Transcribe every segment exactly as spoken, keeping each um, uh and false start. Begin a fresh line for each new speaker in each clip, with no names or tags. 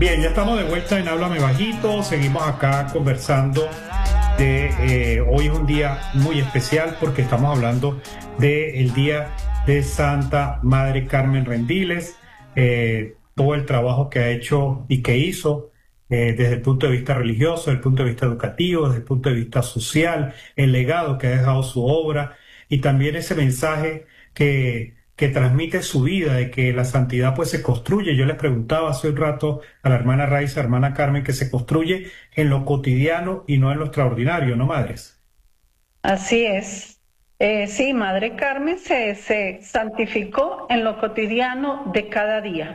Bien, ya estamos de vuelta en Háblame Bajito, seguimos acá conversando de, eh, hoy es un día muy especial porque estamos hablando del Día de Santa Madre Carmen Rendiles, eh, todo el trabajo que ha hecho y que hizo eh, desde el punto de vista religioso, desde el punto de vista educativo, desde el punto de vista social, el legado que ha dejado su obra y también ese mensaje que que transmite su vida, de que la santidad pues se construye. Yo les preguntaba hace un rato a la hermana Raiza, hermana Carmen, que se construye en lo cotidiano y no en lo extraordinario, ¿no, madres?
Así es. Eh, sí, Madre Carmen se, se santificó en lo cotidiano de cada día,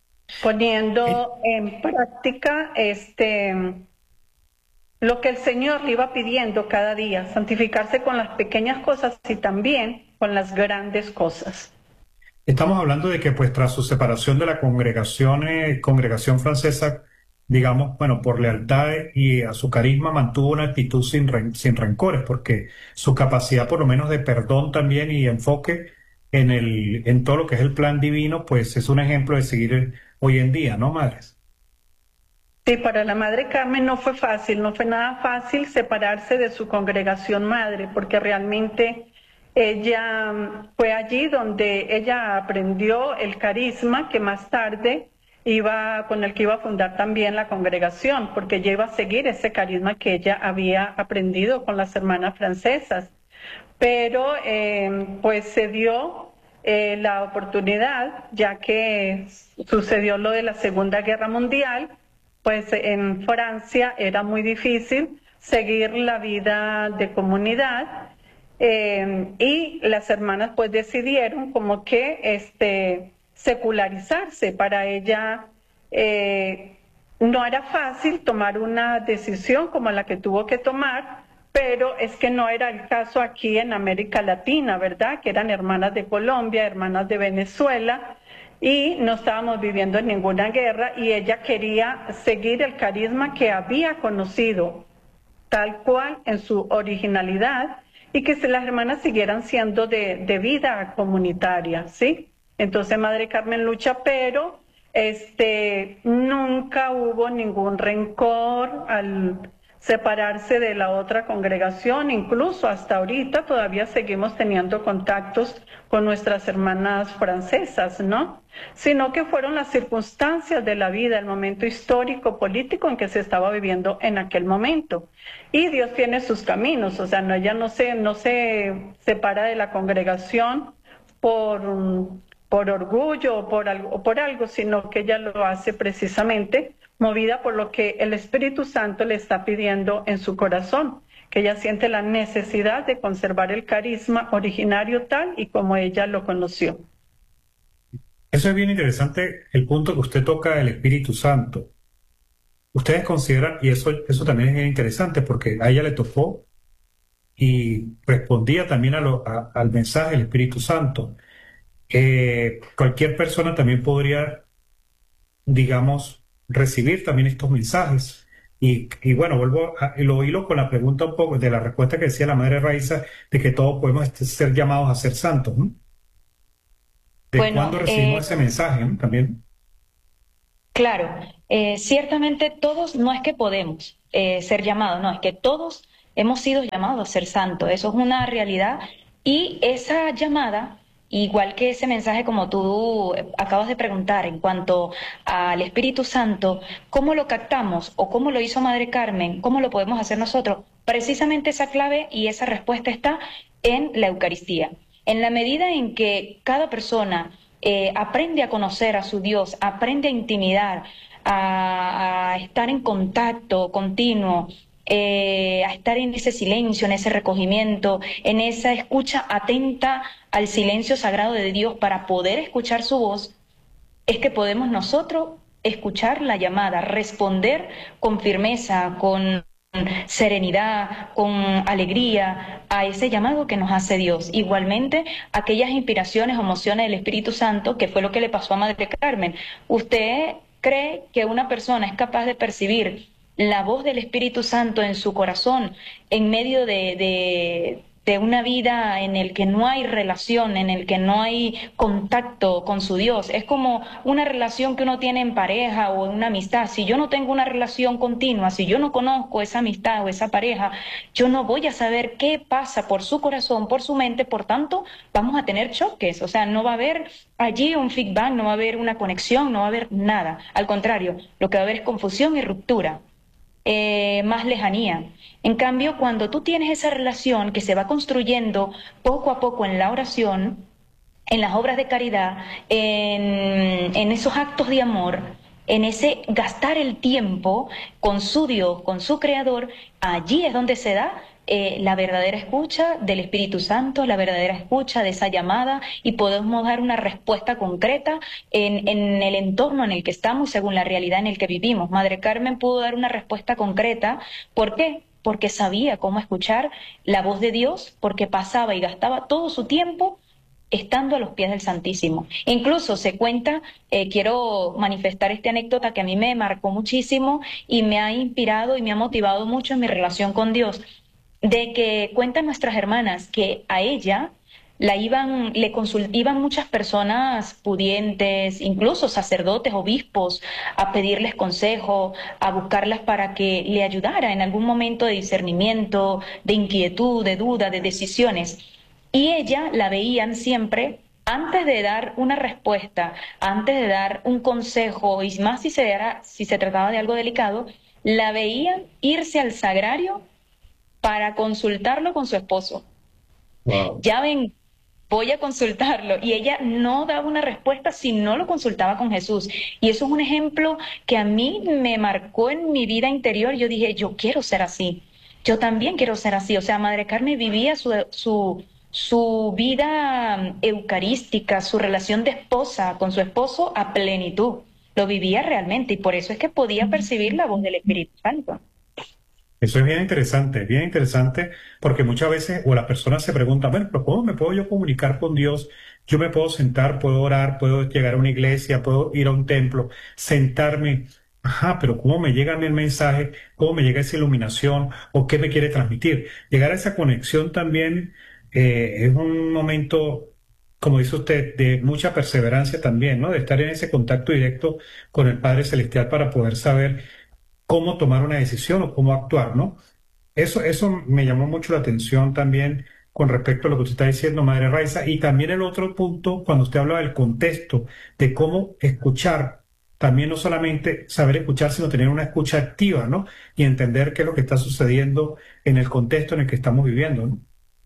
Eh,
poniendo en práctica este, lo que el Señor le iba pidiendo cada día, santificarse con las pequeñas cosas y también con las grandes cosas.
Estamos hablando de que pues tras su separación de la congregación, eh, congregación francesa, digamos, bueno, por lealtad y a su carisma mantuvo una actitud sin, ren- sin rencores, porque su capacidad por lo menos de perdón también y enfoque en el, en todo lo que es el plan divino, pues es un ejemplo de seguir hoy en día, ¿no, madres?
Sí, para la Madre Carmen no fue fácil, no fue nada fácil separarse de su congregación madre, porque realmente ella mm, fue allí donde ella aprendió el carisma que más tarde iba, con el que iba a fundar también la congregación, porque ella iba a seguir ese carisma que ella había aprendido con las hermanas francesas. Pero eh, pues se dio eh, la oportunidad, ya que sucedió lo de la Segunda Guerra Mundial, pues en Francia era muy difícil seguir la vida de comunidad eh, y las hermanas pues decidieron como que este, secularizarse. Para ella eh, no era fácil tomar una decisión como la que tuvo que tomar, pero es que no era el caso aquí en América Latina, ¿verdad? Que eran hermanas de Colombia, hermanas de Venezuela, y no estábamos viviendo en ninguna guerra y ella quería seguir el carisma que había conocido tal cual en su originalidad y que las hermanas siguieran siendo de, de vida comunitaria, ¿sí? Entonces Madre Carmen lucha, pero este, nunca hubo ningún rencor al separarse de la otra congregación, incluso hasta ahorita todavía seguimos teniendo contactos con nuestras hermanas francesas, ¿no? Sino que fueron las circunstancias de la vida, el momento histórico, político en que se estaba viviendo en aquel momento. Y Dios tiene sus caminos, o sea, no, ella no se, no se separa de la congregación por, por orgullo o por, algo, o por algo, sino que ella lo hace precisamente movida por lo que el Espíritu Santo le está pidiendo en su corazón, que ella siente la necesidad de conservar el carisma originario tal y como ella lo conoció.
Eso es bien interesante, el punto que usted toca del Espíritu Santo. Ustedes consideran, y eso, eso también es bien interesante porque a ella le tocó y respondía también a lo- a- al mensaje del Espíritu Santo. Eh, cualquier persona también podría, digamos, recibir también estos mensajes. Y, y bueno, vuelvo a y lo hilo con la pregunta un poco de la respuesta que decía la madre Raiza de que todos podemos este, ser llamados a ser santos, ¿no? ¿De cuándo
Bueno,
recibimos
eh,
ese mensaje, ¿no? También.
claro, eh, ciertamente todos no es que podemos eh, ser llamados, no, es que todos hemos sido llamados a ser santos, eso es una realidad y esa llamada, igual que ese mensaje como tú eh, acabas de preguntar en cuanto al Espíritu Santo, ¿cómo lo captamos o cómo lo hizo Madre Carmen? ¿Cómo lo podemos hacer nosotros? Precisamente esa clave y esa respuesta está en la Eucaristía. En la medida en que cada persona eh, aprende a conocer a su Dios, aprende a intimidar, a, a estar en contacto continuo, eh, a estar en ese silencio, en ese recogimiento, en esa escucha atenta al silencio sagrado de Dios para poder escuchar su voz, es que podemos nosotros escuchar la llamada, responder con firmeza, con serenidad, con alegría a ese llamado que nos hace Dios. Igualmente, aquellas inspiraciones o emociones del Espíritu Santo, que fue lo que le pasó a Madre Carmen. ¿Usted cree que una persona es capaz de percibir la voz del Espíritu Santo en su corazón en medio de, de, de una vida en el que no hay relación, en el que no hay contacto con su Dios. Es como una relación que uno tiene en pareja o en una amistad. Si yo no tengo una relación continua, si yo no conozco esa amistad o esa pareja, yo no voy a saber qué pasa por su corazón, por su mente, por tanto, vamos a tener choques. O sea, no va a haber allí un feedback, no va a haber una conexión, no va a haber nada. Al contrario, lo que va a haber es confusión y ruptura. Eh, más lejanía. En cambio, cuando tú tienes esa relación que se va construyendo poco a poco en la oración, en las obras de caridad, en, en esos actos de amor, en ese gastar el tiempo con su Dios, con su Creador, allí es donde se da eh, la verdadera escucha del Espíritu Santo, la verdadera escucha de esa llamada, y podemos dar una respuesta concreta en, en el entorno en el que estamos, según la realidad en el que vivimos. Madre Carmen pudo dar una respuesta concreta. ¿Por qué? Porque sabía cómo escuchar la voz de Dios, porque pasaba y gastaba todo su tiempo estando a los pies del Santísimo. Incluso se cuenta, eh, quiero manifestar esta anécdota que a mí me marcó muchísimo y me ha inspirado y me ha motivado mucho en mi relación con Dios, de que cuentan nuestras hermanas que a ella la iban, le consult, iban muchas personas pudientes, incluso sacerdotes, obispos, a pedirles consejo, a buscarlas para que le ayudara en algún momento de discernimiento, de inquietud, de duda, de decisiones. Y ella la veían siempre, antes de dar una respuesta, antes de dar un consejo, y más si se, era, si se trataba de algo delicado, la veían irse al sagrario para consultarlo con su esposo. Wow. Ya ven, voy a consultarlo. Y ella no daba una respuesta si no lo consultaba con Jesús. Y eso es un ejemplo que a mí me marcó en mi vida interior. Yo dije, yo quiero ser así. Yo también quiero ser así. O sea, Madre Carmen vivía su, su, su vida eucarística, su relación de esposa con su esposo a plenitud. Lo vivía realmente, y por eso es que podía percibir la voz del Espíritu Santo.
Eso es bien interesante, bien interesante, porque muchas veces o las personas se preguntan, bueno, pero ¿cómo me puedo yo comunicar con Dios? Yo me puedo sentar, puedo orar, puedo llegar a una iglesia, puedo ir a un templo, sentarme. Ajá, pero ¿cómo me llega a mí el mensaje? ¿Cómo me llega esa iluminación? ¿O qué me quiere transmitir? Llegar a esa conexión también eh, es un momento, como dice usted, de mucha perseverancia también, ¿no? De estar en ese contacto directo con el Padre Celestial para poder saber cómo tomar una decisión o cómo actuar, ¿no? Eso, eso me llamó mucho la atención también con respecto a lo que usted está diciendo, Madre Raiza, y también el otro punto, cuando usted habla del contexto, de cómo escuchar, también no solamente saber escuchar, sino tener una escucha activa, ¿no? Y entender qué es lo que está sucediendo en el contexto en el que estamos viviendo, ¿no?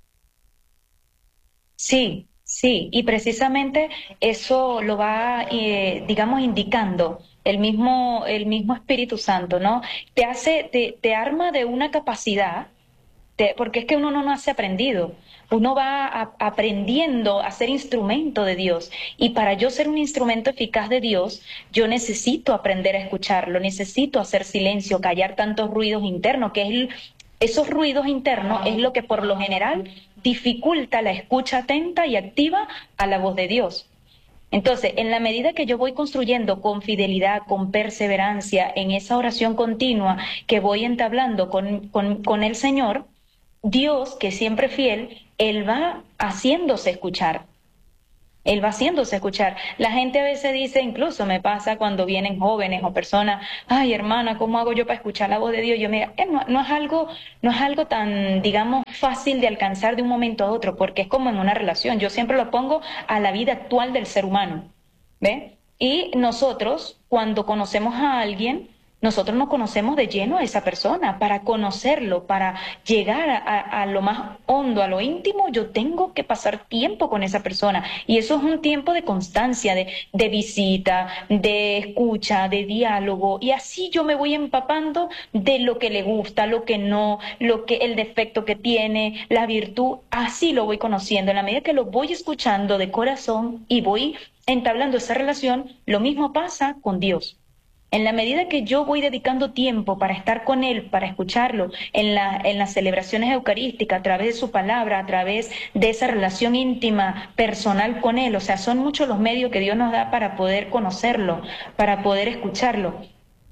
Sí, sí, y precisamente eso lo va, eh, digamos, indicando el mismo, el mismo Espíritu Santo, ¿no? Te hace, te, te arma de una capacidad, te, porque es que uno no nace aprendido, uno va a, aprendiendo a ser instrumento de Dios, y para yo ser un instrumento eficaz de Dios, yo necesito aprender a escucharlo, necesito hacer silencio, callar tantos ruidos internos, que es el, esos ruidos internos es lo que por lo general dificulta la escucha atenta y activa a la voz de Dios. Entonces, en la medida que yo voy construyendo con fidelidad, con perseverancia, en esa oración continua que voy entablando con, con, con el Señor, Dios, que siempre es fiel, Él va haciéndose escuchar. Él va haciéndose escuchar. La gente a veces dice, incluso me pasa cuando vienen jóvenes o personas, ay hermana, ¿cómo hago yo para escuchar la voz de Dios? Yo me eh, no, no es algo, no es algo tan, digamos, fácil de alcanzar de un momento a otro, porque es como en una relación. Yo siempre lo pongo a la vida actual del ser humano, ¿ve? Y nosotros, cuando conocemos a alguien, nosotros nos conocemos de lleno a esa persona. Para conocerlo, para llegar a, a, a lo más hondo, a lo íntimo, yo tengo que pasar tiempo con esa persona. Y eso es un tiempo de constancia, de, de visita, de escucha, de diálogo. Y así yo me voy empapando de lo que le gusta, lo que no, lo que, el defecto que tiene, la virtud. Así lo voy conociendo. En la medida que lo voy escuchando de corazón y voy entablando esa relación, lo mismo pasa con Dios. En la medida que yo voy dedicando tiempo para estar con Él, para escucharlo, en, la, en las celebraciones eucarísticas, a través de su palabra, a través de esa relación íntima, personal con Él, o sea, son muchos los medios que Dios nos da para poder conocerlo, para poder escucharlo.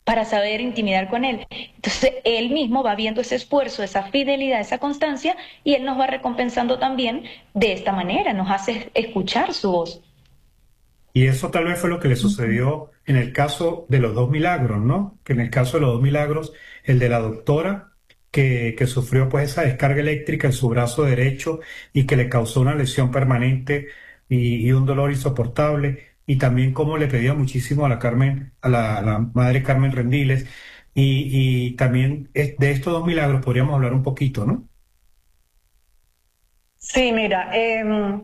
para saber intimidar con Él. Entonces, Él mismo va viendo ese esfuerzo, esa fidelidad, esa constancia, y Él nos va recompensando también de esta manera, nos hace escuchar su voz.
Y eso tal vez fue lo que le sucedió en el caso de los dos milagros, ¿no? Que en el caso de los dos milagros, el de la doctora, que, que sufrió pues esa descarga eléctrica en su brazo derecho y que le causó una lesión permanente y, y un dolor insoportable, y también cómo le pedía muchísimo a la Carmen, a la, a la madre Carmen Rendiles, y, y también es- de estos dos milagros podríamos hablar un poquito, ¿no?
Sí, mira, em,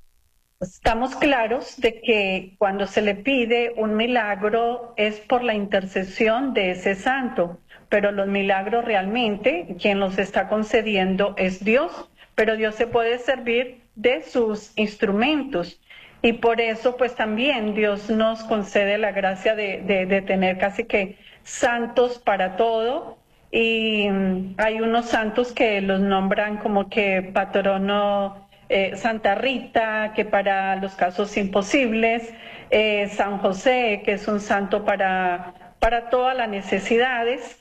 estamos claros de que cuando se le pide un milagro es por la intercesión de ese santo, pero los milagros realmente quien los está concediendo es Dios, pero Dios se puede servir de sus instrumentos. Y por eso pues también Dios nos concede la gracia de, de, de tener casi que santos para todo. Y mm, hay unos santos que los nombran como que patrono, eh, Santa Rita, que para los casos imposibles, eh, San José, que es un santo para, para todas las necesidades.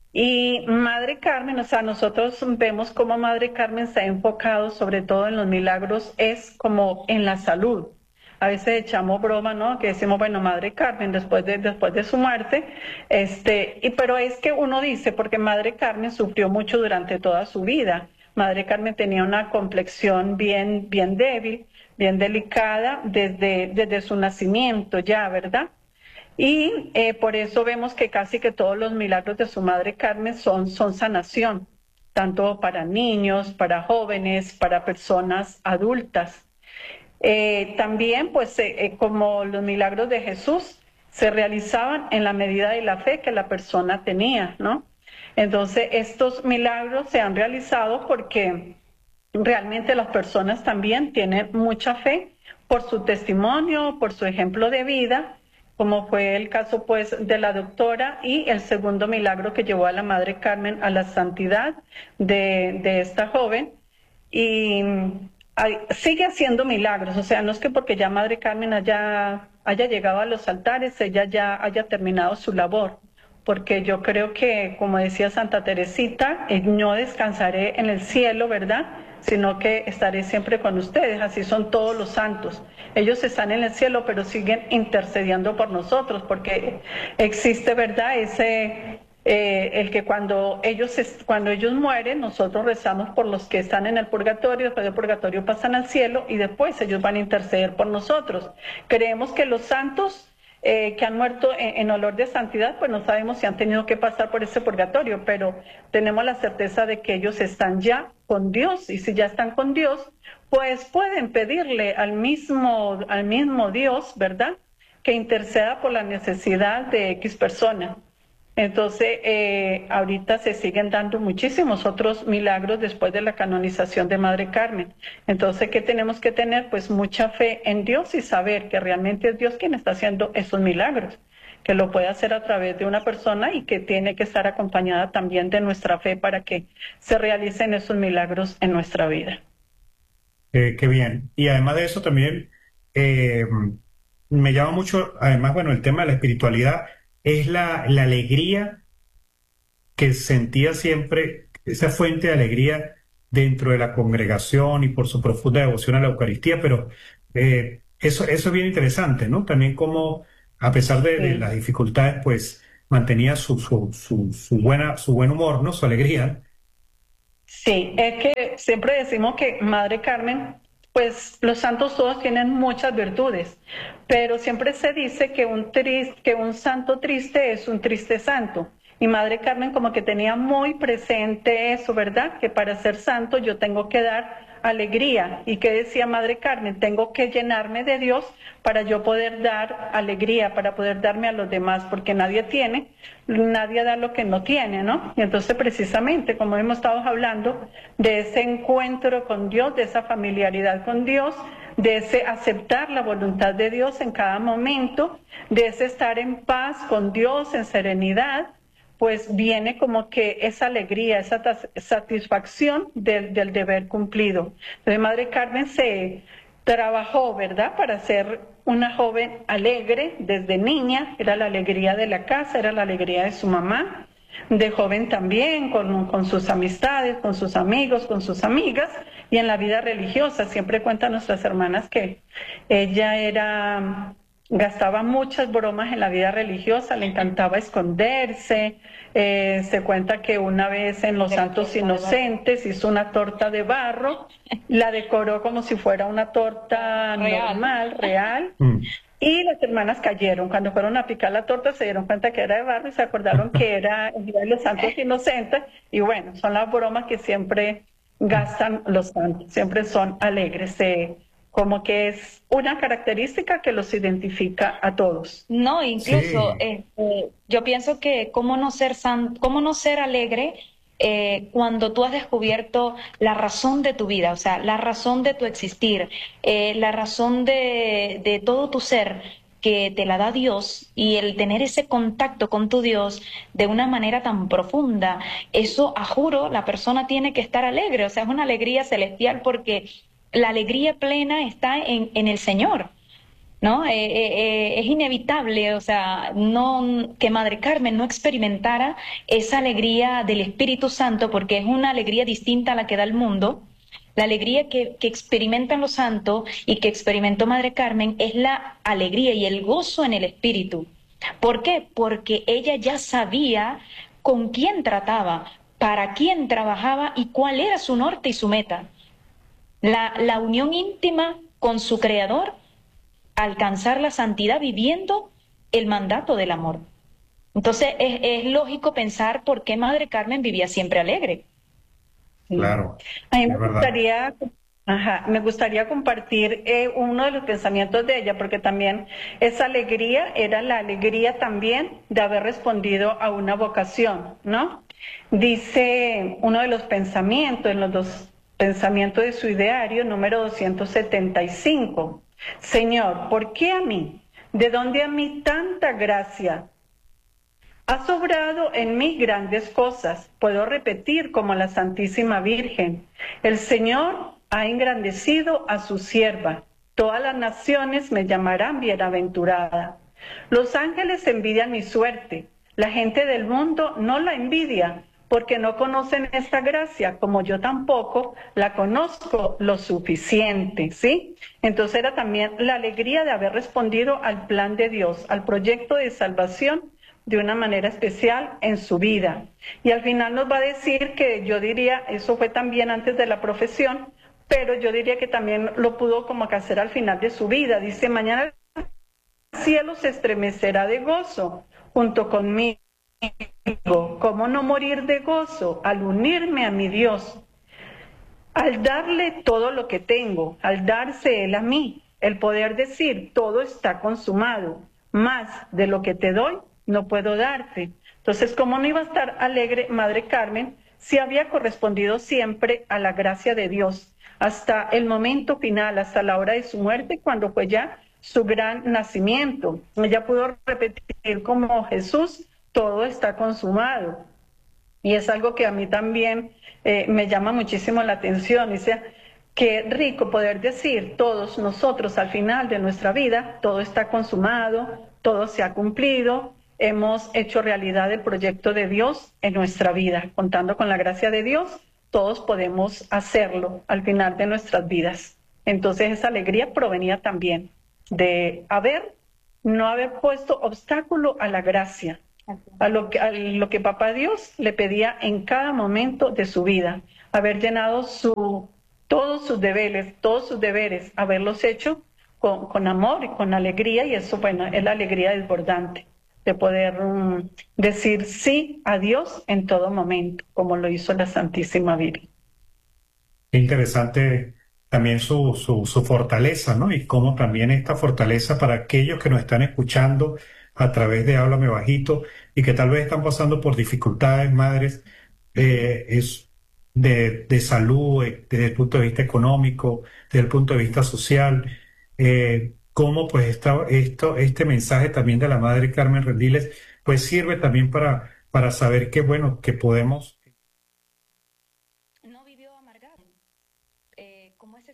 Y Madre Carmen, o sea, nosotros vemos cómo Madre Carmen se ha enfocado sobre todo en los milagros, es como en la salud. A veces echamos broma, ¿no? Que decimos, bueno, Madre Carmen, después de, después de su muerte, este, y, pero es que uno dice, porque Madre Carmen sufrió mucho durante toda su vida. Madre Carmen tenía una complexión bien, bien débil, bien delicada desde, desde su nacimiento ya, ¿verdad? Y eh, por eso vemos que casi que todos los milagros de su Madre Carmen son, son sanación, tanto para niños, para jóvenes, para personas adultas. Eh, también, pues, eh, eh, como los milagros de Jesús se realizaban en la medida de la fe que la persona tenía, ¿no? Entonces, estos milagros se han realizado porque realmente las personas también tienen mucha fe por su testimonio, por su ejemplo de vida, como fue el caso, pues, de la doctora, y el segundo milagro que llevó a la Madre Carmen a la santidad de, de esta joven. Y ay, sigue haciendo milagros, o sea, no es que porque ya Madre Carmen haya, haya llegado a los altares, ella ya haya terminado su labor, porque yo creo que, como decía Santa Teresita, eh, no descansaré en el cielo, ¿verdad? Sino que estaré siempre con ustedes, así son todos los santos. Ellos están en el cielo, pero siguen intercediendo por nosotros, porque existe, ¿verdad? Ese... Eh, el que cuando ellos, cuando ellos mueren, nosotros rezamos por los que están en el purgatorio, después del purgatorio pasan al cielo y después ellos van a interceder por nosotros. Creemos que los santos eh, que han muerto en, en olor de santidad, pues no sabemos si han tenido que pasar por ese purgatorio, pero tenemos la certeza de que ellos están ya con Dios, y si ya están con Dios, pues pueden pedirle al mismo, al mismo Dios, ¿verdad?, que interceda por la necesidad de X persona. Entonces, eh, ahorita se siguen dando muchísimos otros milagros después de la canonización de Madre Carmen. Entonces, ¿qué tenemos que tener? Pues mucha fe en Dios y saber que realmente es Dios quien está haciendo esos milagros, que lo puede hacer a través de una persona y que tiene que estar acompañada también de nuestra fe para que se realicen esos milagros en nuestra vida.
Eh, qué bien. Y además de eso también eh, me llama mucho, además, bueno, el tema de la espiritualidad es la, la alegría que sentía siempre, esa fuente de alegría dentro de la congregación y por su profunda devoción a la Eucaristía, pero eh, eso, eso es bien interesante, ¿no? También como, a pesar de, de
Sí.
las dificultades, pues mantenía su, su, su, su buena, su buen humor, ¿no? Su alegría.
Sí, es que siempre decimos que Madre Carmen, pues los santos todos tienen muchas virtudes, pero siempre se dice que un, tris- que un santo triste es un triste santo. Y Madre Carmen como que tenía muy presente eso, ¿verdad? Que para ser santo yo tengo que dar alegría. ¿Y qué decía Madre Carmen? Tengo que llenarme de Dios para yo poder dar alegría, para poder darme a los demás, porque nadie tiene, nadie da lo que no tiene, ¿no? Y entonces precisamente, como hemos estado hablando, de ese encuentro con Dios, de esa familiaridad con Dios, de ese aceptar la voluntad de Dios en cada momento, de ese estar en paz con Dios, en serenidad, pues viene como que esa alegría, esa tas- satisfacción del, del deber cumplido. Entonces, Madre Carmen se, trabajó, ¿verdad?, para ser una joven alegre desde niña, era la alegría de la casa, era la alegría de su mamá, de joven también, con, con sus amistades, con sus amigos, con sus amigas, y en la vida religiosa. Siempre cuentan nuestras hermanas que ella era, gastaba muchas bromas en la vida religiosa, le encantaba esconderse. Eh, se cuenta que una vez en los Santos Inocentes hizo una torta de barro, la decoró como si fuera una torta
Real.
normal, real,
Mm.
y las hermanas cayeron. Cuando fueron a picar la torta se dieron cuenta que era de barro y se acordaron que era el día de los Santos Inocentes. Y bueno, son las bromas que siempre gastan los santos, siempre son alegres, eh, como que es una característica que los identifica a todos.
No, incluso
Sí.
este, yo pienso que cómo no ser san, cómo no ser alegre eh, cuando tú has descubierto la razón de tu vida, o sea, la razón de tu existir, eh, la razón de, de todo tu ser que te la da Dios, y el tener ese contacto con tu Dios de una manera tan profunda, eso, a juro, la persona tiene que estar alegre, o sea, es una alegría celestial, porque la alegría plena está en, en el Señor. ¿No? Eh, eh, eh, es inevitable, o sea, no, que Madre Carmen no experimentara esa alegría del Espíritu Santo, porque es una alegría distinta a la que da el mundo. La alegría que, que experimentan los santos y que experimentó Madre Carmen es la alegría y el gozo en el Espíritu. ¿Por qué? Porque ella ya sabía con quién trataba, para quién trabajaba y cuál era su norte y su meta. La, la unión íntima con su Creador, alcanzar la santidad viviendo el mandato del amor. Entonces es, es lógico pensar por qué Madre Carmen vivía siempre alegre.
Sí.
Claro,
A mí
es
me
verdad.
gustaría, ajá, me gustaría compartir eh, uno de los pensamientos de ella, porque también esa alegría era la alegría también de haber respondido a una vocación, ¿no? Dice uno de los pensamientos, en los dos pensamientos de su ideario, número doscientos setenta y cinco. Señor, ¿por qué a mí? ¿De dónde a mí tanta gracia? Has obrado en mí grandes cosas, puedo repetir como la Santísima Virgen. El Señor ha engrandecido a su sierva. Todas las naciones me llamarán bienaventurada. Los ángeles envidian mi suerte. La gente del mundo no la envidia, porque no conocen esta gracia, como yo tampoco la conozco lo suficiente, ¿sí? Entonces era también la alegría de haber respondido al plan de Dios, al proyecto de salvación de una manera especial en su vida. Y al final nos va a decir que, yo diría, eso fue también antes de la profesión, pero yo diría que también lo pudo como que hacer al final de su vida. Dice, mañana el cielo se estremecerá de gozo junto conmigo. ¿Cómo no morir de gozo al unirme a mi Dios? Al darle todo lo que tengo, al darse Él a mí, el poder decir, todo está consumado, más de lo que te doy, no puedo darte. Entonces, ¿cómo no iba a estar alegre Madre Carmen si había correspondido siempre a la gracia de Dios hasta el momento final, hasta la hora de su muerte, cuando fue ya su gran nacimiento? Ella pudo repetir como Jesús, todo está consumado. Y es algo que a mí también eh, me llama muchísimo la atención. O sea, qué rico poder decir todos nosotros al final de nuestra vida, todo está consumado, todo se ha cumplido, hemos hecho realidad el proyecto de Dios en nuestra vida. Contando con la gracia de Dios, todos podemos hacerlo al final de nuestras vidas. Entonces esa alegría provenía también de haber, no haber puesto obstáculo a la gracia, a lo que, a lo que Papá Dios le pedía en cada momento de su vida, haber llenado su, todos sus deberes, todos sus deberes, haberlos hecho con, con amor y con alegría, y eso, bueno, es la alegría desbordante de poder um, decir sí a Dios en todo momento, como lo hizo la Santísima Virgen.
Qué interesante también su, su, su fortaleza, ¿no? Y cómo también esta fortaleza para aquellos que nos están escuchando a través de Háblame Bajito y que tal vez están pasando por dificultades, madres, eh, es de, de salud, eh, desde el punto de vista económico, desde el punto de vista social, eh, cómo pues esta, esto, este mensaje también de la Madre Carmen Rendiles pues sirve también para, para saber que bueno, que podemos...
No vivió amargado. Eh, como ese tono no se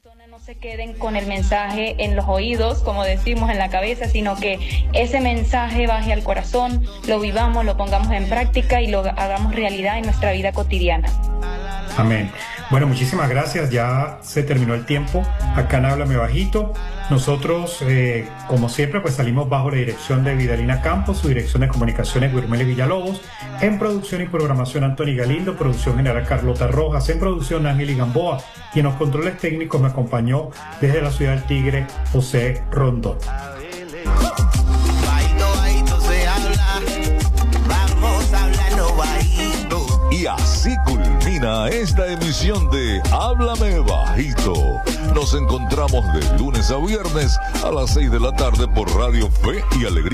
se queden con el mensaje en los oídos, como decimos, en la cabeza, sino que ese mensaje baje al corazón, lo vivamos, lo pongamos en práctica y lo hagamos realidad en nuestra vida cotidiana.
Amén. Bueno, muchísimas gracias. Ya se terminó el tiempo. Acá en Háblame Bajito. Nosotros, eh, como siempre, pues salimos bajo la dirección de Vidalina Campos, su dirección de comunicaciones Guirmeles Villalobos, en producción y programación Anthony Galindo, producción general Carlota Rojas, en producción Ángel Gamboa, y en los controles técnicos me acompañó desde la ciudad del Tigre José Rondón.
Y así culmina esta emisión de Háblame Bajito. Nos encontramos de lunes a viernes a las seis de la tarde por Radio Fe y Alegría.